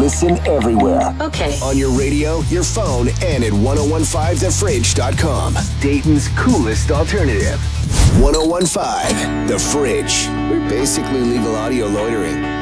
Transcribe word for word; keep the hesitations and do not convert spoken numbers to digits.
Listen everywhere. Okay. On your radio, your phone, and at ten fifteen the fridge dot com. Dayton's coolest alternative. ten fifteen The Fridge. We're basically legal audio loitering.